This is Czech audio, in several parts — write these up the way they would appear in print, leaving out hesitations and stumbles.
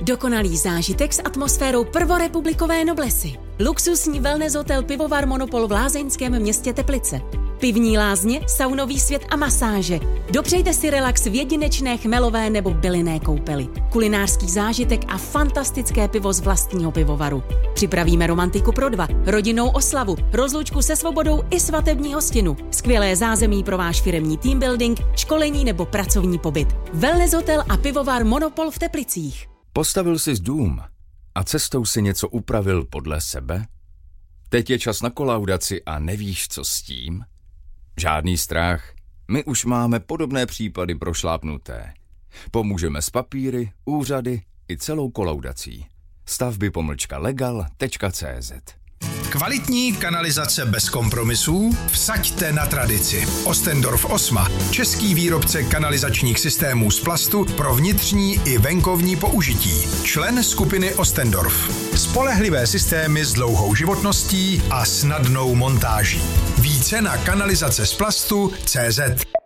Dokonalý zážitek s atmosférou prvorepublikové noblesy. Luxusní wellness hotel Pivovar Monopol v lázeňském městě Teplice. Pivní lázně, saunový svět a masáže. Dopřejte si relax v jedinečné chmelové nebo bylinné koupeli. Kulinářský zážitek a fantastické pivo z vlastního pivovaru. Připravíme romantiku pro dva, rodinnou oslavu, rozlučku se svobodou i svatební hostinu. Skvělé zázemí pro váš firemní team building, školení nebo pracovní pobyt. Wellness hotel a Pivovar Monopol v Teplicích. Postavil jsi dům a cestou si něco upravil podle sebe? Teď je čas na kolaudaci a nevíš, co s tím? Žádný strach, my už máme podobné případy prošlápnuté. Pomůžeme s papíry, úřady i celou kolaudací. Stavby-legal.cz. Kvalitní kanalizace bez kompromisů? Vsaďte na tradici. Ostendorf Osma, český výrobce kanalizačních systémů z plastu pro vnitřní i venkovní použití. Člen skupiny Ostendorf. Spolehlivé systémy s dlouhou životností a snadnou montáží. Více na kanalizace z plastu CZ.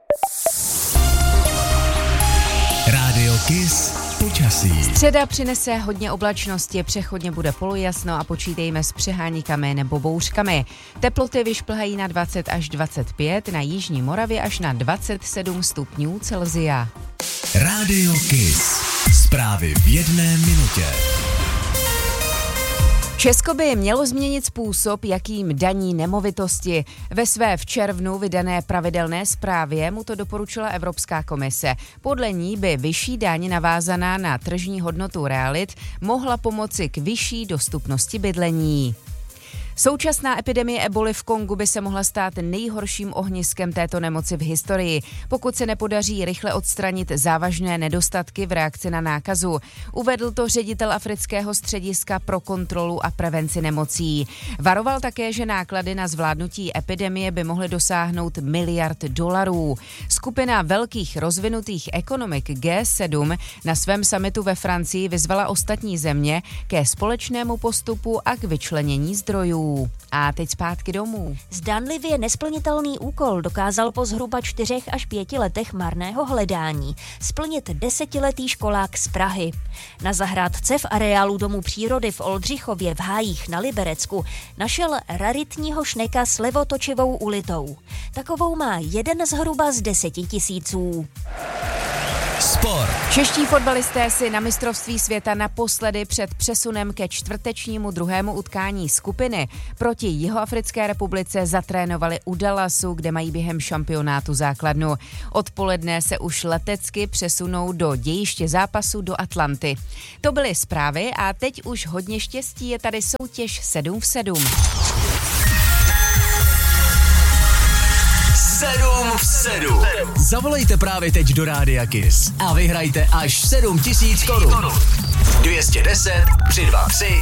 Rádio Kiss. Počasí. Středa přinese hodně oblačnosti, přechodně bude polojasno a počítejme s přeháníkami nebo bouřkami. Teploty vyšplhají na 20 až 25, na jižní Moravě až na 27 stupňů Celsia. Rádio Kiss. Zprávy v 1 minutě. Česko by mělo změnit způsob, jakým daní nemovitosti. Ve své v červnu vydané pravidelné zprávě mu to doporučila Evropská komise. Podle ní by vyšší daň navázaná na tržní hodnotu realit mohla pomoci k vyšší dostupnosti bydlení. Současná epidemie eboly v Kongu by se mohla stát nejhorším ohniskem této nemoci v historii, pokud se nepodaří rychle odstranit závažné nedostatky v reakci na nákazu. Uvedl to ředitel Afrického střediska pro kontrolu a prevenci nemocí. Varoval také, že náklady na zvládnutí epidemie by mohly dosáhnout $1 miliard. Skupina velkých rozvinutých ekonomik G7 na svém summitu ve Francii vyzvala ostatní země ke společnému postupu a k vyčlenění zdrojů. A teď zpátky domů. Zdánlivě nesplnitelný úkol dokázal po zhruba 4 až 5 letech marného hledání splnit 10letý školák z Prahy. Na zahrádce v areálu Domu přírody v Oldřichově v Hájích na Liberecku našel raritního šneka s levotočivou ulitou. Takovou má jeden zhruba z 10 000. Sport. Čeští fotbalisté si na mistrovství světa naposledy před přesunem ke čtvrtečnímu druhému utkání skupiny proti Jihoafrické republice zatrénovali u Dallasu, kde mají během šampionátu základnu. Odpoledne se už letecky přesunou do dějiště zápasu do Atlanty. To byly zprávy a teď už hodně štěstí, je tady soutěž 7 v 7. 7 v 7. Zavolejte právě teď do Rádia Kiss a vyhrajte až 7 000 korun. 210 323